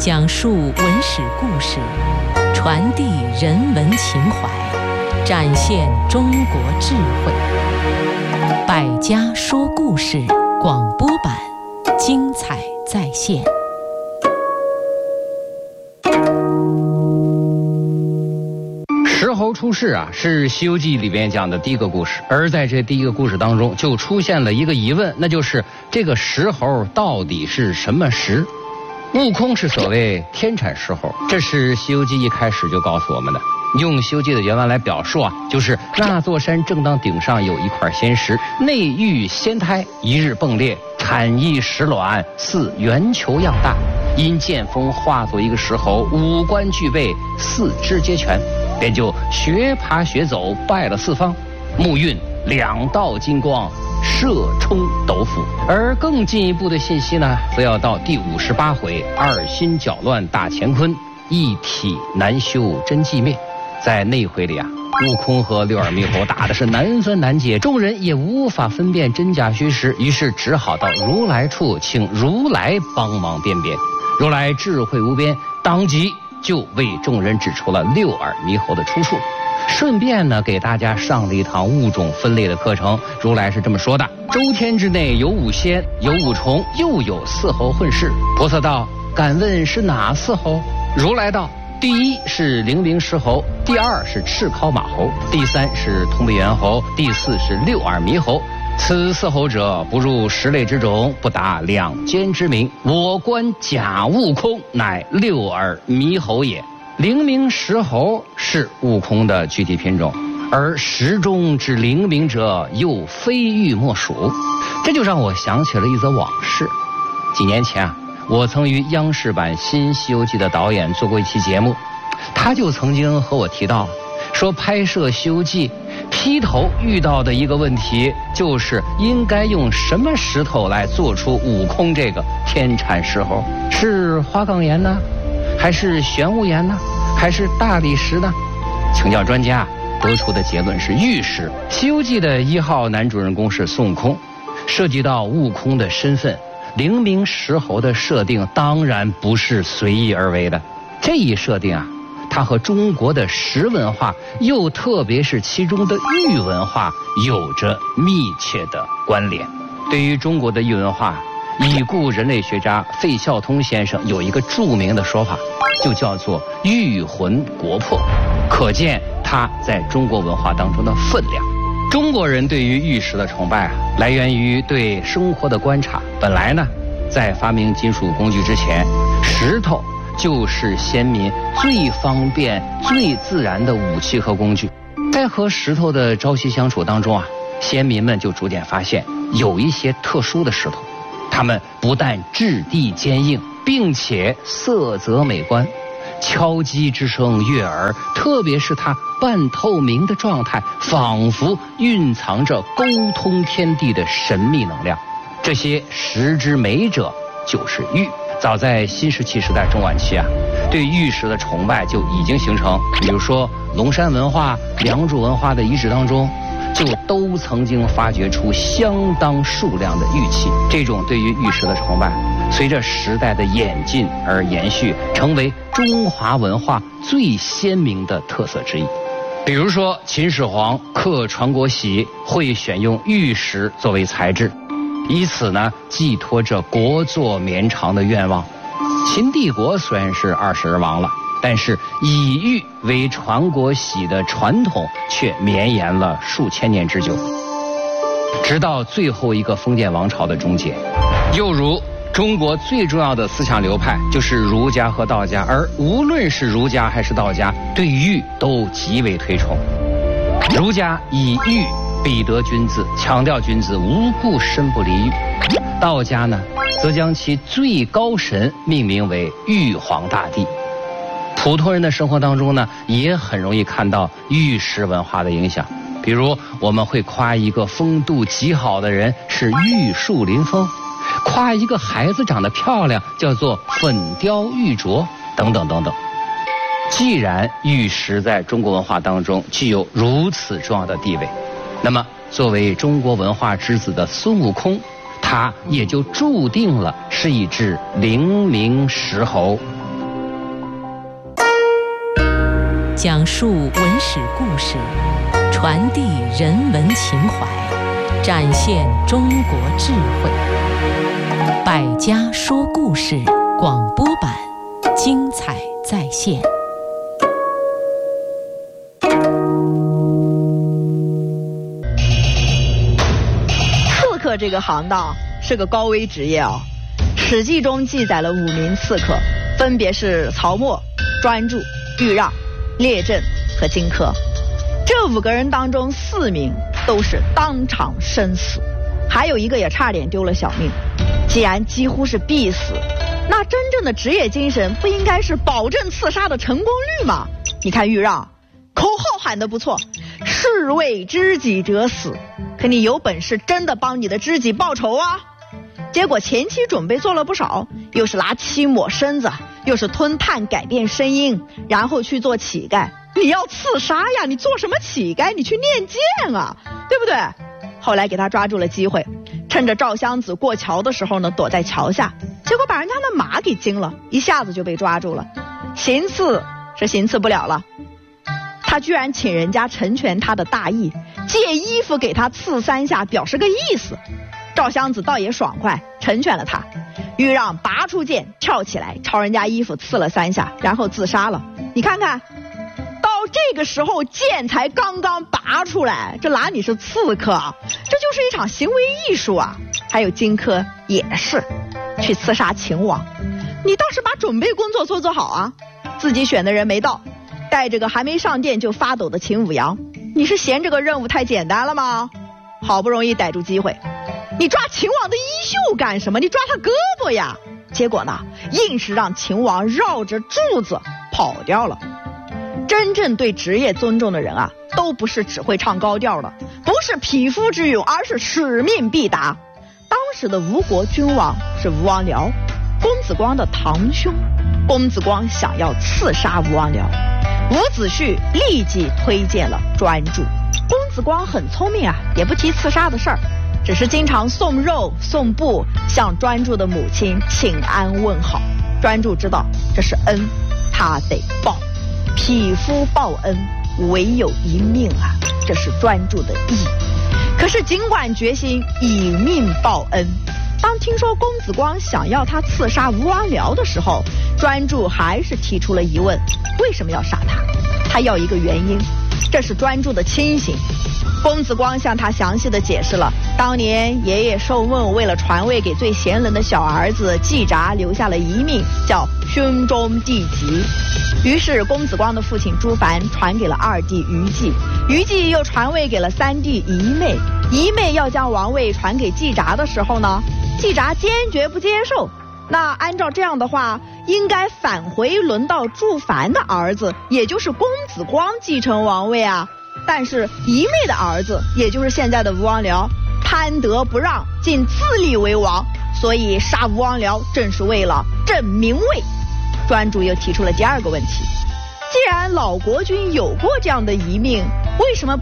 讲述文史故事，传递人文情怀，展现中国智慧。百家说故事广播版，精彩再现。 石猴出世啊，是《西游记》里边讲的第一个故事。而在这第一个故事当中，就出现了一个疑问，那就是这个石猴到底是什么石？悟空是所谓天产石猴，这是《西游记》一开始就告诉我们的。用《西游记》的原文来表述啊，就是那座山正当顶上有一块仙石，内育仙胎，一日迸裂，产一石卵，似圆球样大。因见风化作一个石猴，五官俱备，四肢皆全，便就学爬学走，拜了四方，目运两道金光，射冲斗府。而更进一步的信息呢，则要到第58回，二心搅乱大乾坤，一体难修真寂灭。在那回里啊，悟空和六耳猕猴打的是难分难解，众人也无法分辨真假虚实，于是只好到如来处请如来帮忙辨别。如来智慧无边，当即就为众人指出了六耳猕猴的出处，顺便呢给大家上了一堂物种分类的课程。如来是这么说的：周天之内有五仙，有五虫，又有四猴混世。菩萨道：敢问是哪四猴？如来道：第一是灵明石猴，第二是赤尻马猴，第三是通背猿猴，第四是六耳猕猴。此四猴者，不入十类之种，不达两间之名。我观假悟空，乃六耳猕猴也。灵明石猴是悟空的具体品种，而石中之灵明者，又非玉莫属。这就让我想起了一则往事。几年前啊，我曾与央视版《新西游记》的导演做过一期节目，他就曾经和我提到，说拍摄《西游记》劈头遇到的一个问题，就是应该用什么石头来做出悟空这个天产石猴？是花岗岩呢，还是玄武岩呢，还是大理石呢？请教专家，得出的结论是玉石。《西游记》的1号男主人公是孙悟空，涉及到悟空的身份，灵明石猴的设定当然不是随意而为的。这一设定啊，它和中国的石文化，又特别是其中的玉文化，有着密切的关联。对于中国的玉文化，已故人类学家费孝通先生有一个著名的说法，就叫做玉魂国魄，可见它在中国文化当中的分量。中国人对于玉石的崇拜啊，来源于对生活的观察。本来呢，在发明金属工具之前，石头就是先民最方便、最自然的武器和工具。在和石头的朝夕相处当中啊，先民们就逐渐发现，有一些特殊的石头，它们不但质地坚硬，并且色泽美观，敲击之声悦耳，特别是它半透明的状态，仿佛蕴藏着沟通天地的神秘能量。这些石之美者就是玉。早在新石器时代中晚期啊，对玉石的崇拜就已经形成。比如说龙山文化、良渚文化的遗址当中，就都曾经发掘出相当数量的玉器。这种对于玉石的崇拜，随着时代的演进而延续，成为中华文化最鲜明的特色之一。比如说秦始皇刻传国玺会选用玉石作为材质，以此呢寄托着国祚绵长的愿望。秦帝国虽然是20而亡了，但是以玉为传国玺的传统却绵延了数千年之久，直到最后一个封建王朝的终结。又如中国最重要的思想流派就是儒家和道家，而无论是儒家还是道家，对玉都极为推崇。儒家以玉必得君子，强调君子无故身不离玉。道家呢，则将其最高神命名为玉皇大帝。普通人的生活当中呢，也很容易看到玉石文化的影响。比如我们会夸一个风度极好的人是玉树临风，夸一个孩子长得漂亮叫做粉雕玉琢，等等等等。既然玉石在中国文化当中具有如此重要的地位，那么作为中国文化之子的孙悟空，他也就注定了是一只灵明石猴。 讲述文史故事，传递人文情怀，展现中国智慧。百家说故事广播版，精彩再现。 刺客这个行当是个高危职业啊。史记中记载了5名刺客，分别是曹沫、专诸、豫让、列阵和荆轲。这5个人当中4名都是当场身死，还有一个也差点丢了小命。既然几乎是必死，那真正的职业精神不应该是保证刺杀的成功率吗？你看豫让口号喊得不错，士为知己者死，可你有本事真的帮你的知己报仇啊。结果前期准备做了不少，又是拿漆抹身子，又是吞炭改变声音，然后去做乞丐。你要刺杀呀，你做什么乞丐？你去练剑啊，对不对？后来给他抓住了机会，趁着赵襄子过桥的时候呢，躲在桥下，结果把人家的马给惊了，一下子就被抓住了。行刺是行刺不了了，他居然请人家成全他的大义，借衣服给他刺3下，表示个意思。赵襄子倒也爽快，成全了他。豫让拔出剑，跳起来朝人家衣服刺了3下，然后自杀了。你看看，到这个时候剑才刚刚拔出来，这哪里是刺客啊，这就是一场行为艺术啊。还有荆轲也是去刺杀秦王，你倒是把准备工作做好啊。自己选的人没到，带着个还没上殿就发抖的秦舞阳，你是嫌这个任务太简单了吗？好不容易逮住机会，你抓秦王的衣袖干什么？你抓他胳膊呀！结果呢，硬是让秦王绕着柱子跑掉了。真正对职业尊重的人啊，都不是只会唱高调的，不是匹夫之勇，而是使命必达。当时的吴国君王是吴王僚，公子光的堂兄。公子光想要刺杀吴王僚，伍子胥立即推荐了专诸。公子光很聪明啊，也不提刺杀的事儿，只是经常送肉送布向专诸的母亲请安问好。专诸知道这是恩，他得报，匹夫报恩唯有一命啊，这是专诸的义。可是尽管决心以命报恩，当听说公子光想要他刺杀吴王僚的时候，专诸还是提出了疑问，为什么要杀他？他要一个原因，这是专诸的亲信。公子光向他详细的解释了，当年爷爷受梦，为了传位给最贤能的小儿子季札，留下了遗命，叫兄终弟及。于是公子光的父亲朱凡传给了2弟于忌，于忌又传位给了3弟仪妹，仪妹要将王位传给季札的时候呢，季札坚决不接受。那按照这样的话，应该返回轮到朱凡的儿子，也就是公子光继承王位啊。但是仪妹的儿子，也就是现在的吴王僚，贪得不让，竟自立为王，所以杀吴王僚正是为了正名位。专诸又提出了第2个问题，既然老国君有过这样的遗命，为什么